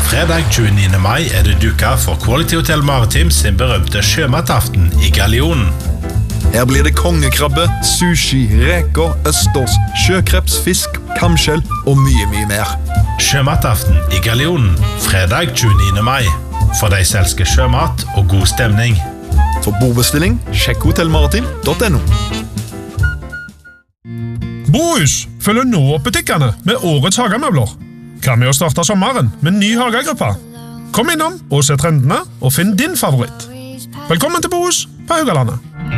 Fredag 29. mai er det duket for Quality Hotel Maritim sin berømte sjømataften i Galionen. Her blir det kongekrabbe, sushi, reker, østers, sjøkreps, fisk, kamskjell og mye mer. Sjømataften i Galionen, fredag 29. mai. For de som elsker sjømat og god stemning. For bordbestilling, sjekk hotellmaritim.no. Bohus følger nå opp butikkene med årets hagemøbler. Hva med å starte sommeren med ny hagegruppe? Kom innom og se trendene og finn din favoritt. Velkommen til Bohus på Haugalandet.